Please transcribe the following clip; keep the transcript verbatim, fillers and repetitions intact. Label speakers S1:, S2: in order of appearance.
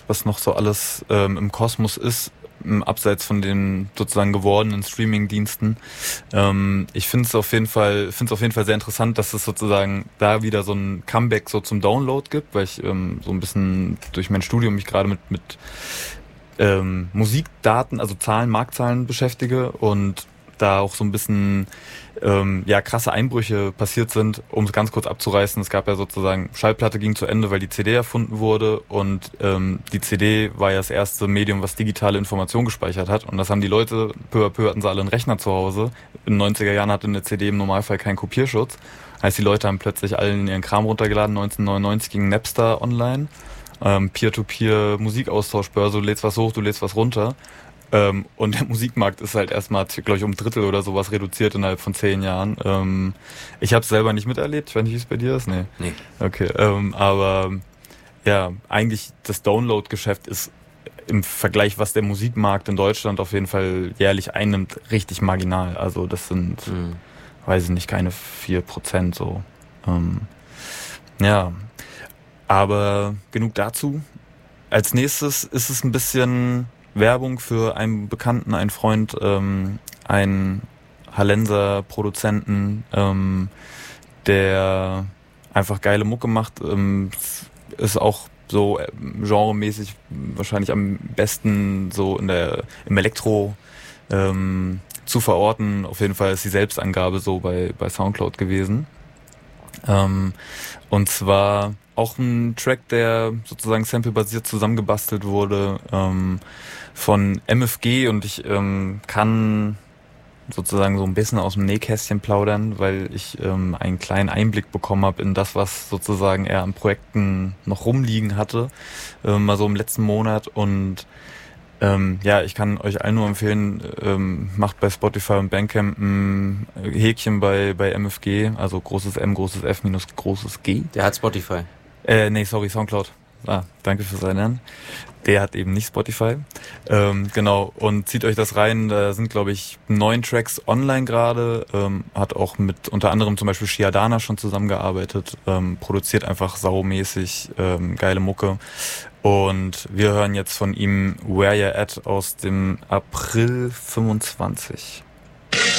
S1: was noch so alles ähm, im Kosmos ist, im abseits von den sozusagen gewordenen Streaming-Diensten. Ähm, ich finde es auf jeden Fall, finde es auf jeden Fall sehr interessant, dass es sozusagen da wieder so ein Comeback so zum Download gibt, weil ich ähm, so ein bisschen durch mein Studium mich gerade mit mit ähm, Musikdaten, also Zahlen, Marktzahlen beschäftige und da auch so ein bisschen ähm, ja krasse Einbrüche passiert sind, um es ganz kurz abzureißen. Es gab ja sozusagen, Schallplatte ging zu Ende, weil die C D erfunden wurde und ähm, die C D war ja das erste Medium, was digitale Information gespeichert hat und das haben die Leute, peu à peu hatten sie alle einen Rechner zu Hause. In den neunziger Jahren hatte eine C D im Normalfall keinen Kopierschutz. Heißt, die Leute haben plötzlich allen ihren Kram runtergeladen. neunzehnhundertneunundneunzig ging Napster online, ähm, Peer-to-Peer Musikaustauschbörse, du lädst was hoch, du lädst was runter. Ähm, und der Musikmarkt ist halt erstmal, glaube ich, um ein Drittel oder sowas reduziert innerhalb von zehn Jahren. Ähm, ich habe es selber nicht miterlebt. Ich weiß nicht, wie es bei dir ist. Nee.
S2: Nee.
S1: Okay. Ähm, aber ja, eigentlich das Download-Geschäft ist im Vergleich, was der Musikmarkt in Deutschland auf jeden Fall jährlich einnimmt, richtig marginal. Also das sind, mhm. weiß ich nicht, keine vier Prozent so. Ähm, ja, aber genug dazu. Als nächstes ist es ein bisschen Werbung für einen Bekannten, einen Freund, ähm, einen Hallenser Produzenten, ähm, der einfach geile Mucke macht, ähm, ist auch so genremäßig wahrscheinlich am besten so in der im Elektro ähm, zu verorten. Auf jeden Fall ist die Selbstangabe so bei bei Soundcloud gewesen. Ähm, und zwar auch ein Track, der sozusagen samplebasiert zusammengebastelt wurde ähm, von M F G und ich ähm, kann sozusagen so ein bisschen aus dem Nähkästchen plaudern, weil ich ähm, einen kleinen Einblick bekommen habe in das, was sozusagen er an Projekten noch rumliegen hatte, ähm, mal so im letzten Monat und Ähm, ja, ich kann euch allen nur empfehlen, ähm, macht bei Spotify und Bandcamp ein Häkchen bei bei M F G, also großes M, großes F minus großes G.
S2: Der hat Spotify.
S1: Äh, nee, sorry, Soundcloud. Ah, danke fürs Erinnern. Der hat eben nicht Spotify. Ähm, genau, und zieht euch das rein. Da sind, glaube ich, neun Tracks online gerade. Ähm, hat auch mit unter anderem zum Beispiel Shiadana schon zusammengearbeitet. Ähm, produziert einfach saumäßig ähm, geile Mucke. Und wir hören jetzt von ihm Where You At aus dem April fünfundzwanzig.